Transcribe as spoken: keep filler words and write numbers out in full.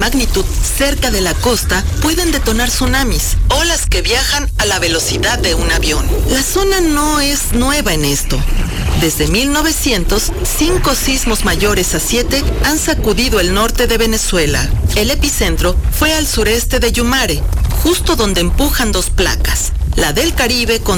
magnitud cerca de la costa pueden detonar tsunamis, olas que viajan a la velocidad de un avión. La zona no es nueva en esto. Desde mil novecientos, cinco sismos mayores a siete han sacudido el norte de Venezuela. El epicentro fue al sureste de Yumare, justo donde empujan dos placas, la del Caribe con